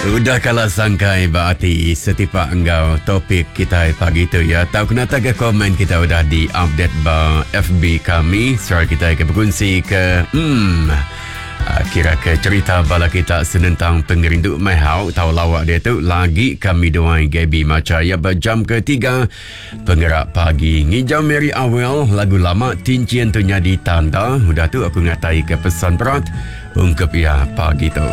Udah kalah sangkai berarti setiap enggau topik kita pagi tu ya. Tahu kena tag komen kita udah di update ba FB kami. Soal kita ke berkongsi ke kira ke cerita bala kita senentang pengerindu mahau tahu lawak dia tu lagi kami doang Gaby Macaya berjam ketiga penggerak pagi ngijau Mary Awel lagu lama Tincian tu nyadi tanda udah tu aku ngatai ke pesan berat ungkap ya pagi tu.